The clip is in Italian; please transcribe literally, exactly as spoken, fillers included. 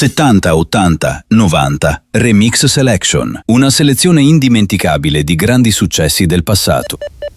settanta, ottanta, novanta Remix Selection, una selezione indimenticabile di grandi successi del passato.